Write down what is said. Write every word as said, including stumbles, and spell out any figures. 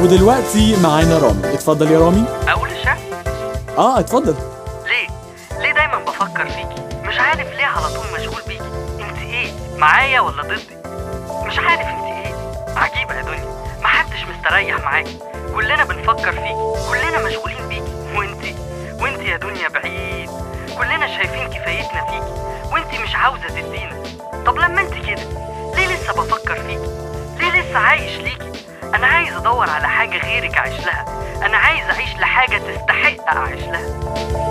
ودلوقتي معانا رامي. اتفضل يا رامي. اقول الشعر؟ اه اتفضل. ليه ليه دايما بفكر فيكي، مش عارف ليه على طول مشغول بيكي. انت ايه، معايا ولا ضدي؟ مش عارف انت ايه، عجيبه يا دنيا، محدش مستريح معاكي، كلنا بنفكر فيكي، كلنا مشغولين بيكي، وانت وانت يا دنيا بعيد، كلنا شايفين كفايتنا فيكي وانت مش عاوزه تدينا. طب لما انت كده ليه لسه بفكر فيكي؟ ليه لسه عايش ليكي؟ انا عايز ادور على حاجه غيرك اعيش لها، انا عايز اعيش لحاجه تستحق اعيش لها.